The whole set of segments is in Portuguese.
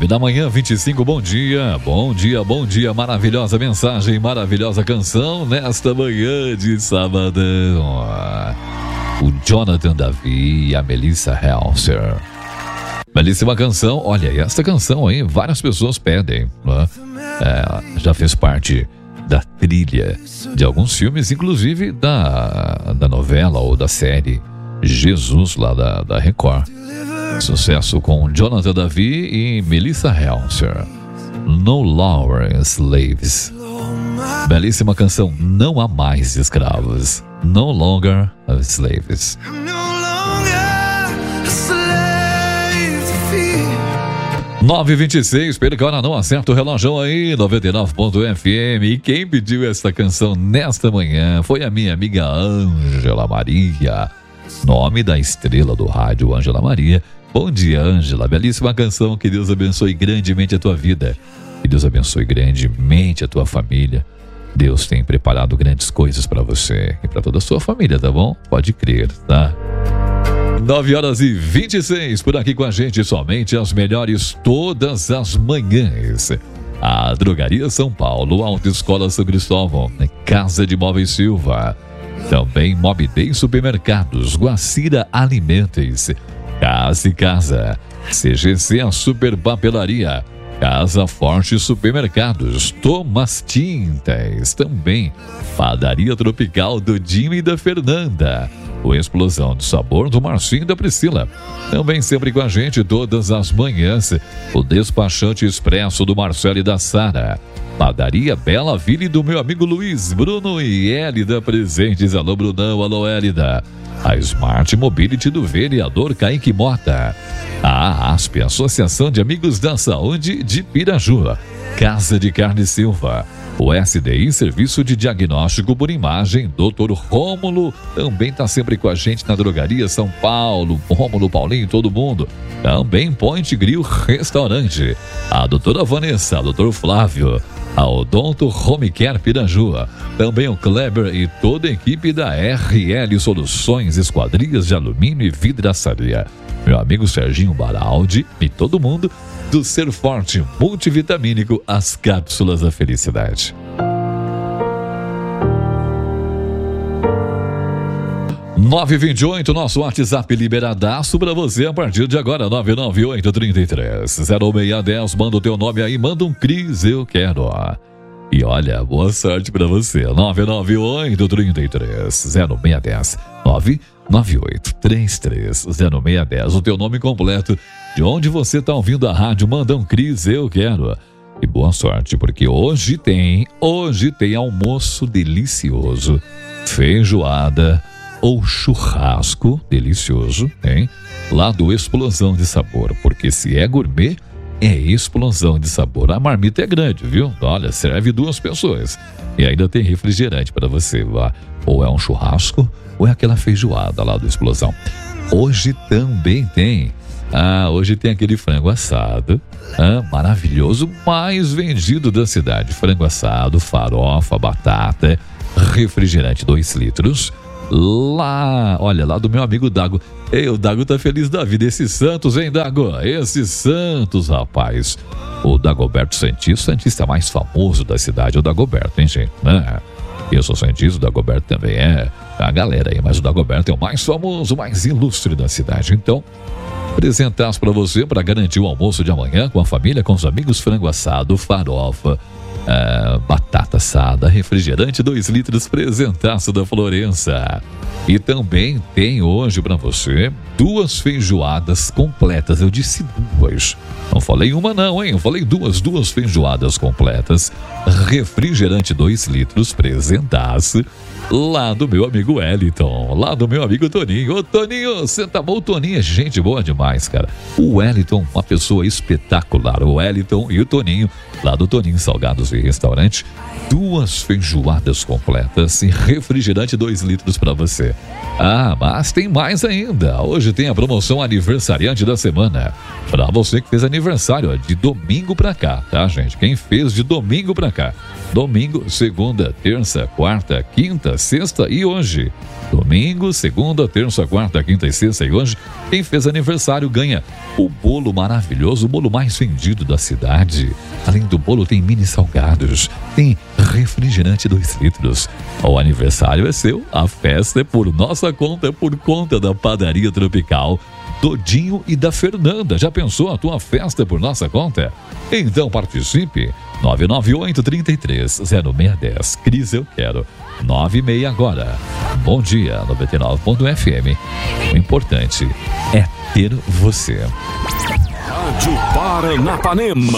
9h, 25, bom dia, bom dia, bom dia, maravilhosa mensagem, maravilhosa canção nesta manhã de sabadão. O Jonathan Davi e a Melissa Helser. Belíssima canção, olha, e essa canção aí várias pessoas pedem, né? Já fez parte da trilha de alguns filmes, inclusive da novela ou da série Jesus, lá da Record. Sucesso com Jonathan Davi e Melissa Helser. No Longer Slaves. Belíssima canção, não há mais escravos. No Longer Slaves. 9h26, perca, não acerta o relógio aí, 99.fm. E quem pediu essa canção nesta manhã foi a minha amiga Ângela Maria, nome da estrela do rádio, Ângela Maria. Bom dia, Ângela, belíssima canção, que Deus abençoe grandemente a tua vida, que Deus abençoe grandemente a tua família. Deus tem preparado grandes coisas para você e para toda a sua família, tá bom? Pode crer, tá? 9h26, por aqui com a gente, somente as melhores todas as manhãs. A Drogaria São Paulo, Autoescola São Cristóvão, Casa de Móveis Silva. Também Mob Day Supermercados, Guacira Alimentos, Casa e Casa, CGC a Super Papelaria, Casa Forte Supermercados, Thomas Tintas, também Padaria Tropical do Dinho e da Fernanda, o Explosão de Sabor do Marcinho e da Priscila. Também sempre com a gente todas as manhãs, o Despachante Expresso do Marcelo e da Sara. Padaria Bela Ville do meu amigo Luiz, Bruno e Hélida presentes. Alô Brunão, alô Hélida. A Smart Mobility do vereador Kaique Mota. A ASP, Associação de Amigos da Saúde de Piraju. Casa de Carne Silva. O SDI, Serviço de Diagnóstico por Imagem, Dr. Rômulo, também está sempre com a gente na Drogaria São Paulo. Rômulo, Paulinho, todo mundo. Também Point Grill Restaurante. A doutora Vanessa, doutor Flávio. A Odonto Home Care Piraju. Também o Kleber e toda a equipe da RL Soluções, Esquadrias de Alumínio e Vidraçaria. Meu amigo Serginho Baraldi e todo mundo do Ser Forte Multivitamínico, as cápsulas da felicidade. 9h28, nosso WhatsApp liberadaço pra você a partir de agora, 998-33-0610. Manda o teu nome aí, manda um Cris, eu quero. E olha, boa sorte pra você, 998-33-0610. 998-33-0610. O teu nome completo, de onde você tá ouvindo a rádio, manda um Cris, eu quero. E boa sorte, porque hoje tem almoço delicioso, feijoada ou churrasco delicioso, hein? Lá do Explosão de Sabor, porque se é gourmet, é explosão de sabor. A marmita é grande, viu? Olha, serve 2 pessoas. E ainda tem refrigerante para você, vá. Ou é um churrasco, ou é aquela feijoada lá do Explosão. Hoje também tem. Hoje tem aquele frango assado, maravilhoso, mais vendido da cidade. Frango assado, farofa, batata, refrigerante 2 litros. Lá, olha, lá do meu amigo Dago. Ei, o Dago tá feliz da vida. Esses Santos, hein, Dago? Esses Santos, rapaz. O Dagoberto Santista mais famoso da cidade. O Dagoberto, hein, gente? Eu sou Santista, o Dagoberto também é. A galera aí, mas o Dagoberto é o mais famoso, mais ilustre da cidade. Então, apresentaço pra você, pra garantir o almoço de amanhã com a família, com os amigos, frango assado, farofa, batata assada, refrigerante 2 litros, presentaço da Florença. E também tem hoje pra você 2 feijoadas completas. Eu disse 2, não falei uma não, hein? Eu falei 2 feijoadas completas, refrigerante 2 litros, presentaço lá do meu amigo Wellington, lá do meu amigo Toninho. Ô Toninho, senta a mão, Toninho é gente boa demais, cara. O Wellington, uma pessoa espetacular. O Wellington e o Toninho, lá do Toninho Salgados e Restaurante, 2 feijoadas completas e refrigerante 2 litros pra você. Mas tem mais ainda. Hoje tem a promoção aniversariante da semana. Pra você que fez aniversário, de domingo pra cá, tá, gente? Quem fez de domingo pra cá. Domingo, segunda, terça, quarta, quinta, sexta e hoje. Domingo, segunda, terça, quarta, quinta e sexta. E hoje, quem fez aniversário ganha o bolo maravilhoso, o bolo mais vendido da cidade. Além do bolo, tem mini salgados, tem refrigerante 2 litros. O aniversário é seu, a festa é por nossa conta, é por conta da Padaria Tropical Dodinho e da Fernanda. Já pensou a tua festa por nossa conta? Então participe. 998-33-0610. Cris, eu quero. 96 agora. Bom dia, 99.fm. O importante é ter você. Rádio Paranapanema.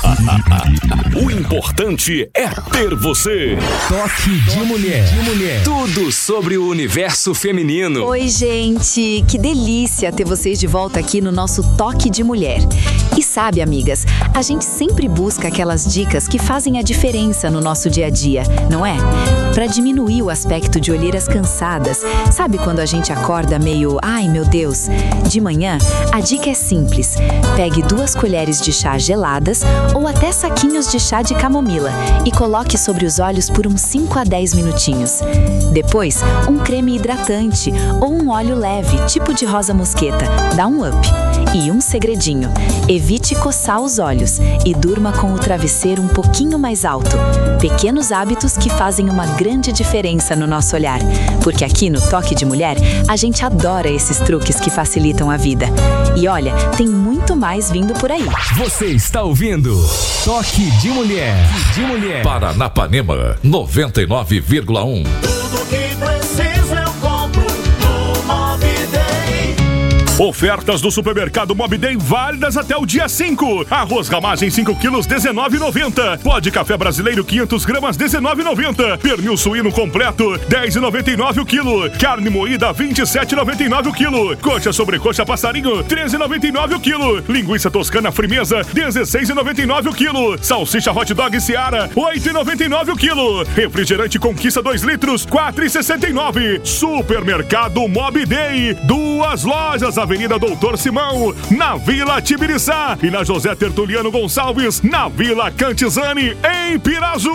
O importante é ter você. Toque de mulher. Tudo sobre o universo feminino. Oi, gente. Que delícia ter vocês de volta aqui no nosso Toque de Mulher. E sabe, amigas, a gente sempre busca aquelas dicas que fazem a diferença no nosso dia a dia, não é? Para diminuir o aspecto de olheiras cansadas. Sabe quando a gente acorda meio, ai meu Deus? De manhã, a dica é simples. Pegue 2 colheres de chá geladas ou até saquinhos de chá de camomila e coloque sobre os olhos por uns 5 a 10 minutinhos. Depois, um creme hidratante ou um óleo leve, tipo de rosa mosqueta, dá um up. E um segredinho, evite coçar os olhos e durma com o travesseiro um pouquinho mais alto. Pequenos hábitos que fazem uma grande diferença no nosso olhar, porque aqui no Toque de Mulher, a gente adora esses truques que facilitam a vida. E olha, tem muito mais vindo por aí. Você está ouvindo Toque de Mulher. Paranapanema 99,1. Tudo que precisa eu compro no Mobday. Ofertas do supermercado Mobday válidas até o dia 5. Arroz Ramagem 5 quilos, R$19,90. Pó de café brasileiro 500 gramas, R$19,90. Pernil suíno completo, R$10,99 o quilo. Carne moída, R$27,99 o quilo. Coxa sobrecoxa passarinho, R$13,99 o quilo. Linguiça toscana frimeza, R$16,99 o quilo. Salsicha hot dog Seara, R$8,99 o quilo. Refrigerante Conquista 2 litros, R$4,69. Supermercado Mobday, 2 lojas, Avenida Doutor Simão, na Vila Tibiriçá, e na José Tertuliano Gonçalves, na Vila Cantizani, em Pirazu.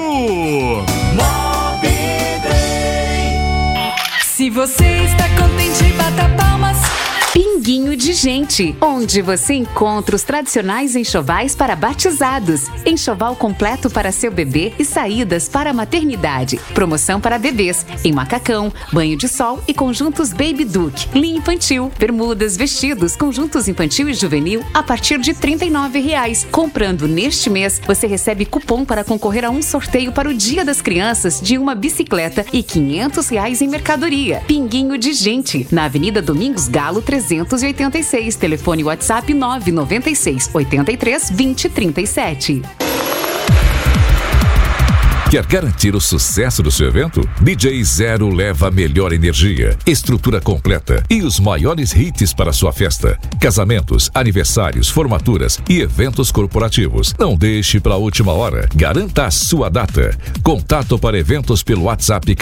Se você está contente, bata palmas. Pinguinho de Gente, onde você encontra os tradicionais enxovais para batizados, enxoval completo para seu bebê e saídas para a maternidade. Promoção para bebês em macacão, banho de sol e conjuntos Baby Duke, linha infantil, bermudas, vestidos, conjuntos infantil e juvenil a partir de R$39. Comprando neste mês, você recebe cupom para concorrer a um sorteio para o Dia das Crianças de uma bicicleta e R$500 em mercadoria. Pinguinho de Gente, na Avenida Domingos Galo 386, telefone WhatsApp 996 83 20 37. Quer garantir o sucesso do seu evento? DJ Zero leva a melhor energia, estrutura completa e os maiores hits para sua festa. Casamentos, aniversários, formaturas e eventos corporativos. Não deixe para a última hora. Garanta a sua data. Contato para eventos pelo WhatsApp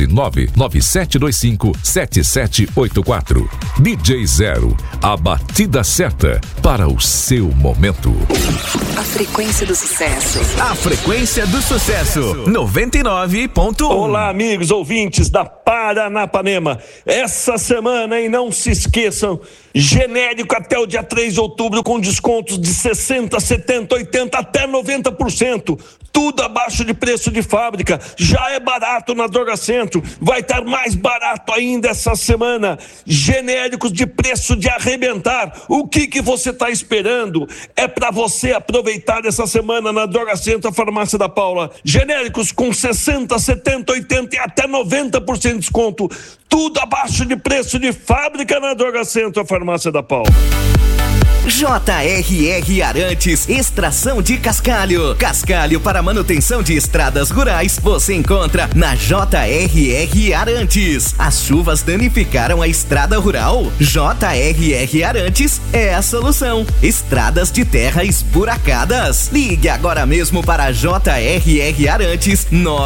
14997257784. DJ Zero, a batida certa para o seu momento. A frequência do sucesso. A frequência do sucesso. 99.1. Olá, amigos ouvintes da Paranapanema. Essa semana, e não se esqueçam, genérico até o dia 3 de outubro com descontos de 60%, 70%, 80%, até 90%. Tudo abaixo de preço de fábrica. Já é barato na Drogacentro. Vai estar mais barato ainda essa semana. Genéricos de preço de arrebentar. O que você está esperando? É para você aproveitar essa semana na Drogacentro, a Farmácia da Paula. Genéricos com 60%, 70%, 80% e até 90% de desconto. Tudo abaixo de preço de fábrica na Drogacentro, a Farmácia da Paula. JRR Arantes, extração de cascalho. Cascalho para manutenção de estradas rurais, você encontra na JRR Arantes. As chuvas danificaram a estrada rural? JRR Arantes é a solução. Estradas de terra esburacadas. Ligue agora mesmo para JRR Arantes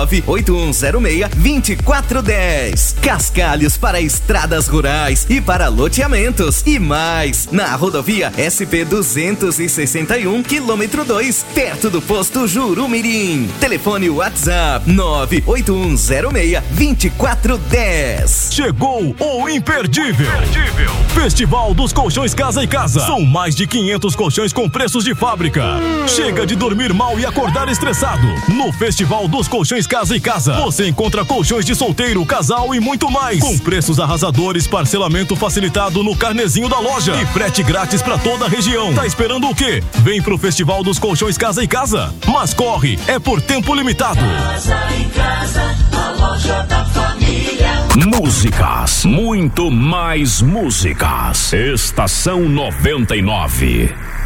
98106-2410. Cascalhos para estradas rurais e para loteamentos e mais. Na rodovia SP SP 261, quilômetro 2, perto do posto Jurumirim. Telefone WhatsApp 98106-2410. Chegou o imperdível. Festival dos Colchões Casa e Casa. São mais de 500 colchões com preços de fábrica. Chega de dormir mal e acordar estressado. No Festival dos Colchões Casa e Casa, você encontra colchões de solteiro, casal e muito mais. Com preços arrasadores, parcelamento facilitado no carnezinho da loja e frete grátis pra toda a região. Tá esperando o quê? Vem pro Festival dos Colchões Casa e Casa. Mas corre, é por tempo limitado. Casa em Casa, a loja da família. Músicas, muito mais músicas. Estação 99.